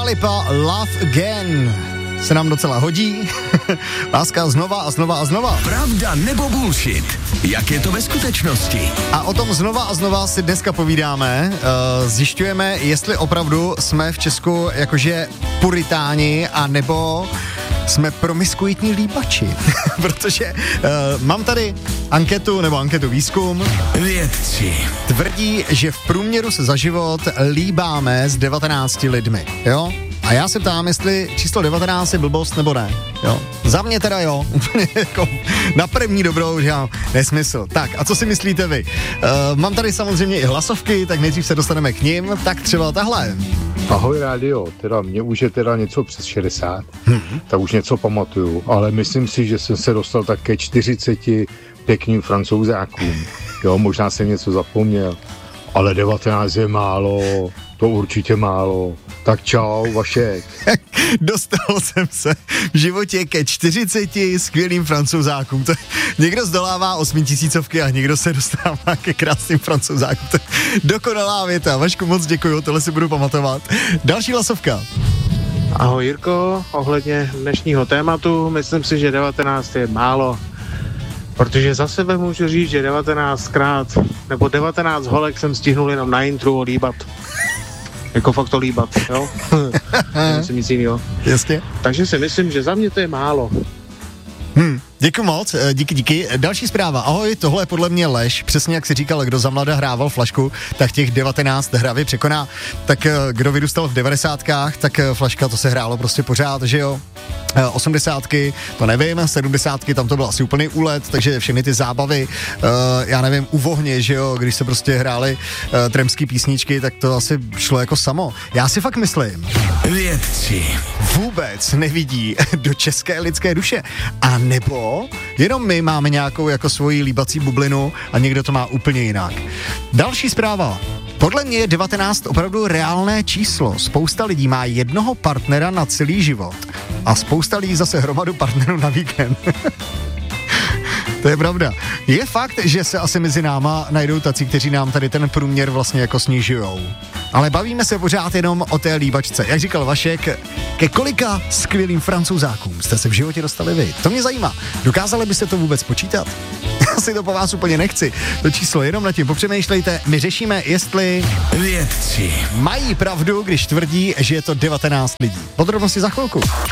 Lipa, Love Again. Se nám docela hodí. Láska znova a znova a znova. Pravda nebo bullshit? Jak je to ve skutečnosti? A o tom znova a znova si dneska povídáme. Zjišťujeme, jestli opravdu jsme v Česku jakože puritáni, a nebo jsme promiskuitní líbači. Protože mám tady anketu výzkum. Vědci Tvrdí, že v průměru se za život líbáme s 19 lidmi, jo? A já se ptám, jestli číslo 19 je blbost nebo ne, jo? Za mě teda jo, úplně jako na první dobrou, že nesmysl. Tak, a co si myslíte vy? Mám tady samozřejmě i hlasovky, tak nejdřív se dostaneme k nim, tak třeba tahle. Ahoj rádio, teda mě už je teda něco přes 60, tak už něco pamatuju, ale myslím si, že jsem se dostal tak ke 40 pěkným Francouzákům. Jo, možná jsem něco zapomněl, ale 19 je málo, to určitě málo. Tak čau, Vašek. Dostal jsem se v životě ke 40 skvělým Francouzákům. Někdo zdolává 8000 a někdo se dostává ke krásným Francouzákům. To je dokonalá věta. Vašku, moc děkuju, tohle si budu pamatovat. Další hlasovka. Ahoj Jirko, ohledně dnešního tématu, myslím si, že 19 je málo. Protože za sebe můžu říct, že 19krát nebo 19 holek jsem stihnul jenom na intru líbat. Jako fakt to líbat, jo? Nemyslím nic jiného. Jasně. Takže si myslím, že za mě to je málo. Děkuji moc, díky. Další zpráva. Ahoj, tohle je podle mě lež. Přesně jak si říkal, kdo za mlada hrával flašku, tak těch 19 hravě překoná. Tak kdo vyrůstal v 90kách, tak flaška to se hrálo prostě pořád, že jo? 80ky, to nevím, 70ky, tam to byl asi úplný úlet, takže všechny ty zábavy, já nevím, u Vohně, že jo, když se prostě hrály tremský písničky, tak to asi šlo jako samo. Já si fakt myslím, Vědci vůbec nevidí do české lidské duše. A nebo jenom my máme nějakou jako svoji líbací bublinu a někdo to má úplně jinak. Další zpráva. Podle mě je 19 opravdu reálné číslo. Spousta lidí má jednoho partnera na celý život a spousta lidí zase hromadu partnerů na víkend. To je pravda. Je fakt, že se asi mezi náma najdou tací, kteří nám tady ten průměr vlastně jako snižujou. Ale bavíme se pořád jenom o té líbačce. Jak říkal Vašek, ke kolika skvělým Francouzákům jste se v životě dostali vy? To mě zajímá. Dokázali byste to vůbec počítat? Já si to po vás úplně nechci. To číslo jenom nad tím popřemýšlejte. My řešíme, jestli Vědci mají pravdu, když tvrdí, že je to 19 lidí. Podrobnosti za chvilku.